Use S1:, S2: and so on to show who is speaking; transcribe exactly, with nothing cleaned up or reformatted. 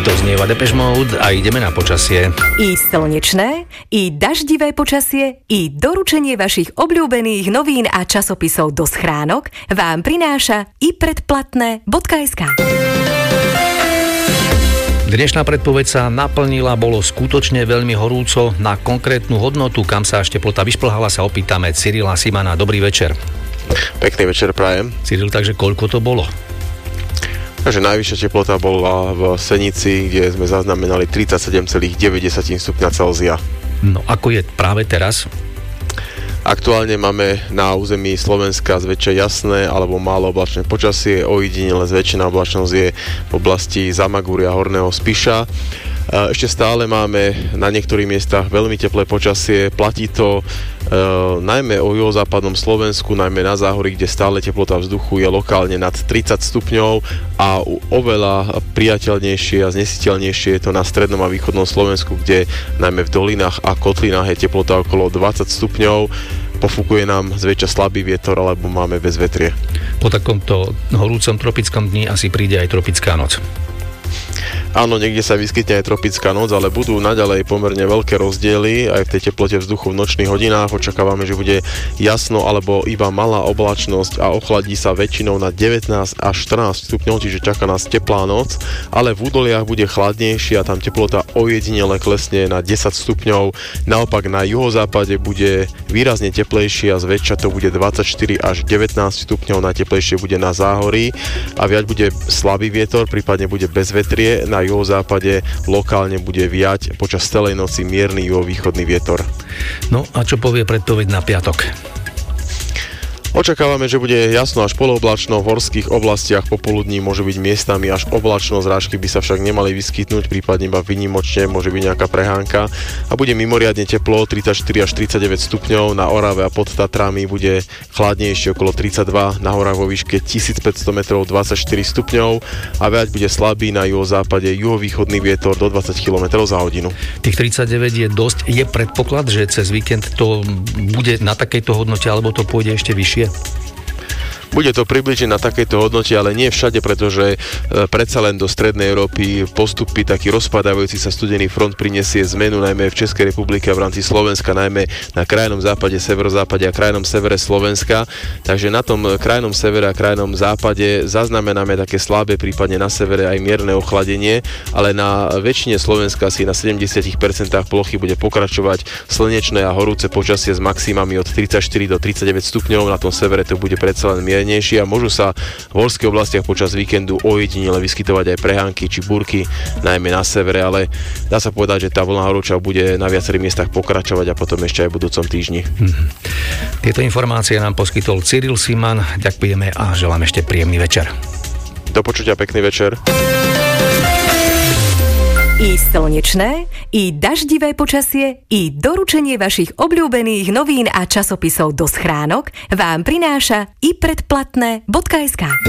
S1: Doznieva Depeche Mode a ideme na počasie.
S2: I slnečné, i daždivé počasie, i doručenie vašich obľúbených novín a časopisov do schránok vám prináša i predplatné bodka es ká.
S1: Dnešná predpoveď sa naplnila, bolo skutočne veľmi horúco. Na konkrétnu hodnotu, kam sa až teplota vyšplhala, sa opýtame Cyrila Simana. Dobrý večer.
S3: Pekný večer prajem.
S1: Cyril, takže koľko to bolo?
S3: Takže najvyššia teplota bola v Senici, kde sme zaznamenali tridsaťsedem celá deväť stupňa Celzia.
S1: No ako je práve teraz?
S3: Aktuálne máme na území Slovenska zväčša jasné alebo málo oblačné počasie, ojedinele zväčšená oblačnosť je v oblasti Zamagúria, Horného Spiša. Ešte stále máme na niektorých miestach veľmi teplé počasie, platí to e, najmä o juhozápadnom Slovensku, najmä na Záhorí, kde stále teplota vzduchu je lokálne nad tridsať stupňov a oveľa priateľnejšie a znesiteľnejšie je to na strednom a východnom Slovensku, kde najmä v dolinách a kotlinách je teplota okolo dvadsať stupňov. Pofúkuje nám zväčša slabý vietor alebo máme bezvetrie.
S1: Po takomto horúcom tropickom dni asi príde aj tropická noc.
S3: Áno, niekde sa vyskytne aj tropická noc, ale budú naďalej pomerne veľké rozdiely aj v tej teplote vzduchu v nočných hodinách. Očakávame, že bude jasno alebo iba malá oblačnosť a ochladí sa väčšinou na devätnásť až štrnásť stupňov, čiže čaká nás teplá noc, ale v údoliach bude chladnejšie a tam teplota ojedinele klesne na desať stupňov. Naopak na juhozápade bude výrazne teplejšie a zväčša to bude dvadsaťštyri až devätnásť stupňov, najteplejšie bude na Záhorí a viac bude slabý vietor, prípadne bude bezvetrie. Na juhozápade lokálne bude viať počas celej noci mierny juhovýchodný vietor.
S1: No a čo povie predpoveď na piatok?
S3: Očakávame, že bude jasno až polooblačno, v horských oblastiach popoludní môže byť miestami až oblačno, zrážky by sa však nemali vyskytnúť, prípadne iba výnimočne môže byť nejaká prehánka a bude mimoriadne teplo, tridsaťštyri až tridsaťdeväť stupňov, na Orave a pod Tatrami bude chladnejšie okolo tridsaťdva, na horách vo výške tisícpäťsto metrov dvadsaťštyri stupňov a viac bude slabý na juhozápade juhovýchodný vietor do dvadsať kilometrov za hodinu.
S1: Tých tridsaťdeväť je dosť, je predpoklad, že cez víkend to bude na takejto hodnote alebo to pôjde ešte vyššie?
S3: Bude to približne na takejto hodnote, ale nie všade, pretože e, predsa len do strednej Európy postupy taký rozpadávajúci sa studený front prinesie zmenu najmä v Českej republike a v rámci Slovenska, najmä na krajnom západe, severozápade a krajnom severe Slovenska. Takže na tom krajnom severe a krajnom západe zaznamenáme také slabé, prípadne na severe aj mierne ochladenie, ale na väčšine Slovenska asi na sedemdesiat percent plochy bude pokračovať slnečné a horúce počasie s maximami od tridsaťštyri do tridsaťdeväť stupňov. Na tom severe to bude predsa len miernejšie a môžu sa v horských oblastiach počas víkendu ojedinele vyskytovať aj prehánky či búrky, najmä na severe, ale dá sa povedať, že tá vlna horúčav bude na viacerých miestach pokračovať a potom ešte aj v budúcom týždni. Hmm.
S1: Tieto informácie nám poskytol Cyril Siman. Ďakujeme a želám ešte príjemný večer.
S3: Do počutia, pekný večer.
S2: I slnečné, i daždivé počasie, i doručenie vašich obľúbených novín a časopisov do schránok vám prináša i predplatné bodka es ká.